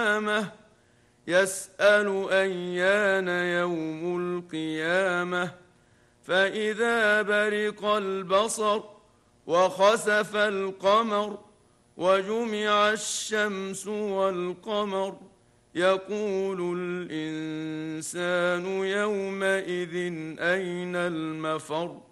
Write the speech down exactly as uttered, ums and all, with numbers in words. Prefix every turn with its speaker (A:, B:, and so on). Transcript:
A: يسأل أيان يوم القيامة فإذا برق البصر وخسف القمر وجمع الشمس والقمر يقول الإنسان يومئذ أين المفر